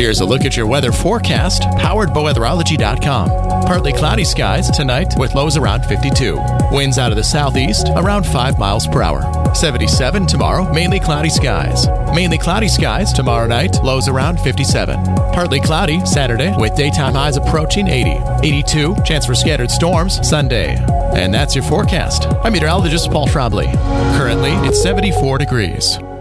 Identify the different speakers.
Speaker 1: Here's a look at your weather forecast, powered by weatherology.com. Partly cloudy skies tonight with lows around 52. Winds out of the southeast around 5 miles per hour. 77 tomorrow, mainly cloudy skies. Mainly cloudy skies tomorrow night, lows around 57. Partly cloudy Saturday with daytime highs approaching 80. 82, chance for scattered storms Sunday. And that's your forecast. I'm meteorologist Paul Trombley. Currently, it's 74 degrees.